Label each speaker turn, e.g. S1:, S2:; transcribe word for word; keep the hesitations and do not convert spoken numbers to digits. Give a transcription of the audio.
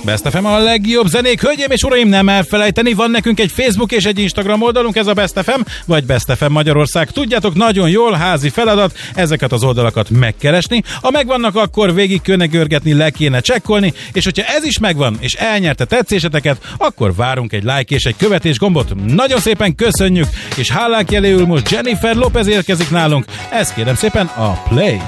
S1: Best ef em a legjobb zenék, hölgyeim és uraim, nem elfelejteni, van nekünk egy Facebook és egy Instagram oldalunk, ez a Best ef em, vagy Best ef em Magyarország. Tudjátok, nagyon jól, házi feladat, ezeket az oldalakat megkeresni. Ha megvannak, akkor végig kéne görgetni, le kéne csekkolni, és hogyha ez is megvan, és elnyerte tetszéseteket, akkor várunk egy like és egy követés gombot. Nagyon szépen köszönjük, és hálánk jeléül most Jennifer Lopez érkezik nálunk. Ez kérem szépen a Play.